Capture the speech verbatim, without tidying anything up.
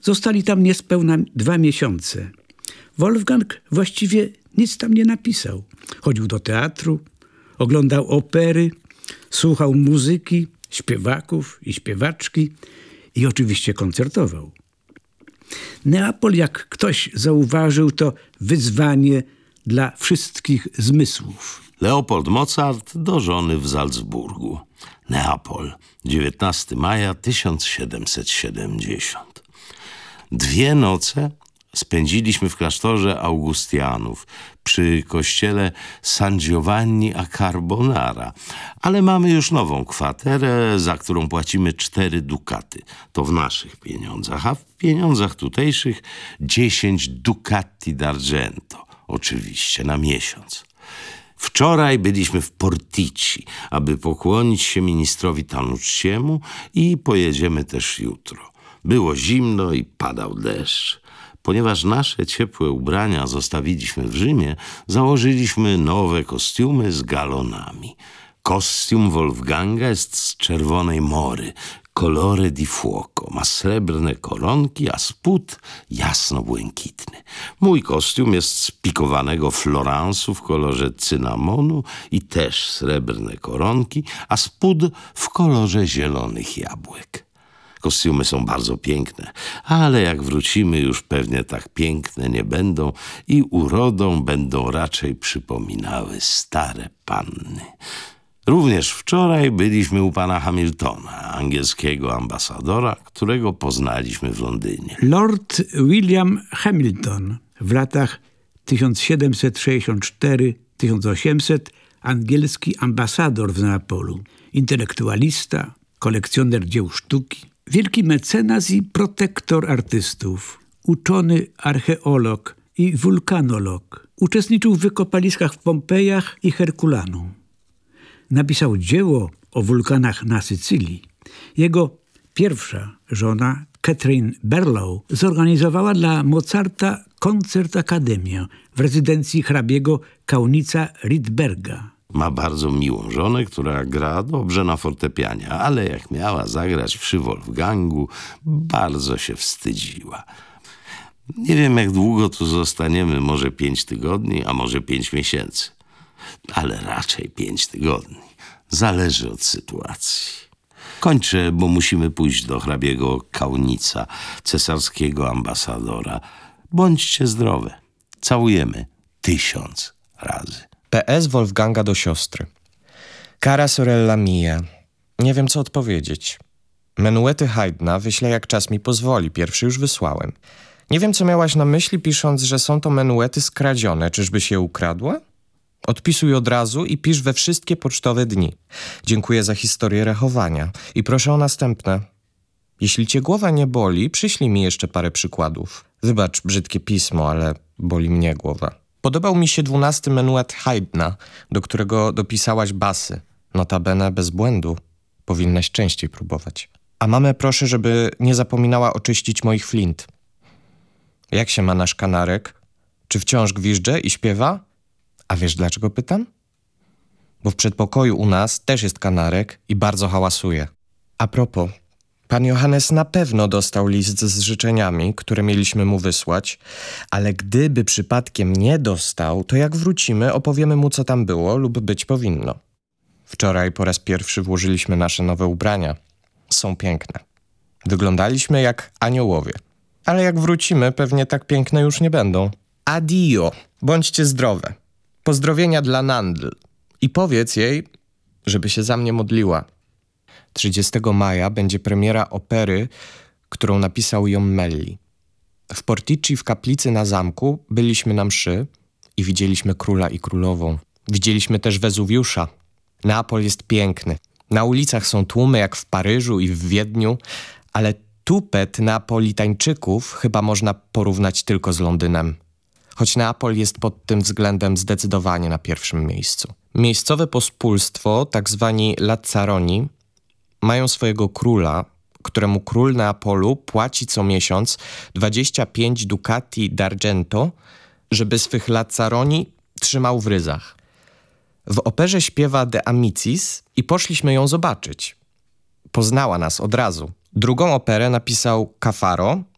Zostali tam niespełna dwa miesiące. Wolfgang właściwie nic tam nie napisał. Chodził do teatru, oglądał opery, słuchał muzyki, śpiewaków i śpiewaczki i oczywiście koncertował. Neapol, jak ktoś zauważył, to wyzwanie dla wszystkich zmysłów. Leopold Mozart do żony w Salzburgu. Neapol, dziewiętnastego maja tysiąc siedemset siedemdziesiąt. Dwie noce spędziliśmy w klasztorze Augustianów przy kościele San Giovanni a Carbonara, ale mamy już nową kwaterę, za którą płacimy cztery dukaty. To w naszych pieniądzach, a w pieniądzach tutejszych dziesięć ducati d'argento, oczywiście na miesiąc. Wczoraj byliśmy w Portici, aby pokłonić się ministrowi Tanucciemu i pojedziemy też jutro. Było zimno i padał deszcz. Ponieważ nasze ciepłe ubrania zostawiliśmy w Rzymie, założyliśmy nowe kostiumy z galonami. Kostium Wolfganga jest z czerwonej mory, colore di fuoco. Ma srebrne koronki, a spód jasno-błękitny. Mój kostium jest z pikowanego floransu w kolorze cynamonu i też srebrne koronki, a spód w kolorze zielonych jabłek. Kostiumy są bardzo piękne, ale jak wrócimy, już pewnie tak piękne nie będą i urodą będą raczej przypominały stare panny. Również wczoraj byliśmy u pana Hamiltona, angielskiego ambasadora, którego poznaliśmy w Londynie. Lord William Hamilton w latach tysiąc siedemset sześćdziesiąt cztery do tysiąc osiemset angielski ambasador w Neapolu, intelektualista, kolekcjoner dzieł sztuki, wielki mecenas i protektor artystów, uczony archeolog i wulkanolog. Uczestniczył w wykopaliskach w Pompejach i Herkulanu. Napisał dzieło o wulkanach na Sycylii. Jego pierwsza żona, Catherine Berlow, zorganizowała dla Mozarta koncert Akademia w rezydencji hrabiego Kaunica Rydberga. Ma bardzo miłą żonę, która gra dobrze na fortepianie, ale jak miała zagrać przy Wolfgangu, bardzo się wstydziła. Nie wiem, jak długo tu zostaniemy, może pięć tygodni, a może pięć miesięcy. Ale raczej pięć tygodni. Zależy od sytuacji. Kończę, bo musimy pójść do hrabiego Kaunica, cesarskiego ambasadora. Bądźcie zdrowe. Całujemy tysiąc razy. P S Wolfganga do siostry. Cara sorella mia. Nie wiem, co odpowiedzieć. Menuety Haydna wyślę, jak czas mi pozwoli. Pierwszy już wysłałem. Nie wiem, co miałaś na myśli, pisząc, że są to menuety skradzione. Czyżbyś je ukradła? Odpisuj od razu i pisz we wszystkie pocztowe dni. Dziękuję za historię rachowania i proszę o następne. Jeśli cię głowa nie boli, przyślij mi jeszcze parę przykładów. Wybacz brzydkie pismo, ale boli mnie głowa. Podobał mi się dwunasty menuet Haydna, do którego dopisałaś basy. Notabene bez błędu. Powinnaś częściej próbować. A mamę proszę, żeby nie zapominała oczyścić moich flint. Jak się ma nasz kanarek? Czy wciąż gwizdże i śpiewa? A wiesz, dlaczego pytam? Bo w przedpokoju u nas też jest kanarek i bardzo hałasuje. A propos, pan Johannes na pewno dostał list z życzeniami, które mieliśmy mu wysłać, ale gdyby przypadkiem nie dostał, to jak wrócimy, opowiemy mu, co tam było lub być powinno. Wczoraj po raz pierwszy włożyliśmy nasze nowe ubrania. Są piękne. Wyglądaliśmy jak aniołowie. Ale jak wrócimy, pewnie tak piękne już nie będą. Addio. Bądźcie zdrowe. Pozdrowienia dla Nandl. I powiedz jej, żeby się za mnie modliła. trzydziestego maja będzie premiera opery, którą napisał Jommelli. W Portici w kaplicy na zamku byliśmy na mszy i widzieliśmy króla i królową. Widzieliśmy też Wezuwiusza. Neapol jest piękny. Na ulicach są tłumy jak w Paryżu i w Wiedniu, ale tupet Neapolitańczyków chyba można porównać tylko z Londynem. Choć Neapol jest pod tym względem zdecydowanie na pierwszym miejscu. Miejscowe pospólstwo, tak zwani Lazzaroni, mają swojego króla, któremu król Neapolu płaci co miesiąc dwadzieścia pięć ducati d'argento, żeby swych Lazzaroni trzymał w ryzach. W operze śpiewa De Amicis i poszliśmy ją zobaczyć. Poznała nas od razu. Drugą operę napisał Caffaro,